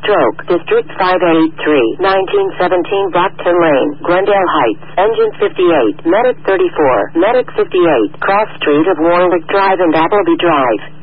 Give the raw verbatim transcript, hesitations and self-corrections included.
stroke, District five eighty-three, nineteen seventeen Brockton Lane, Glendale Heights, Engine fifty-eight, Medic thirty-four, Medic fifty-eight, Cross Street of Warwick Drive and Appleby Drive.